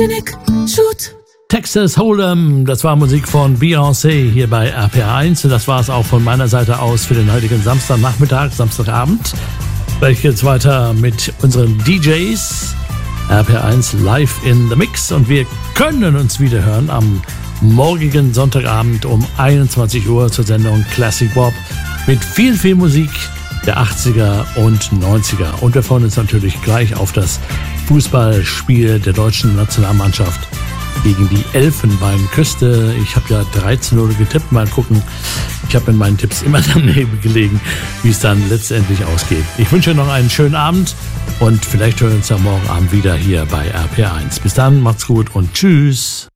Texas Hold'em, das war Musik von Beyoncé hier bei RPR1 und das war es auch von meiner Seite aus für den heutigen Samstagnachmittag, Samstagabend. Gleich geht's weiter mit unseren DJs, RPR1 live in the Mix und wir können uns wieder hören am morgigen Sonntagabend um 21 Uhr zur Sendung Classic Bob mit viel Musik der 80er und 90er. Und wir freuen uns natürlich gleich auf das Fußballspiel der deutschen Nationalmannschaft gegen die Elfenbeinküste. Ich habe ja 13-0 getippt. Mal gucken. Ich habe mit meinen Tipps immer daneben gelegen, wie es dann letztendlich ausgeht. Ich wünsche noch einen schönen Abend und vielleicht hören wir uns ja morgen Abend wieder hier bei RPR1. Bis dann, macht's gut und tschüss.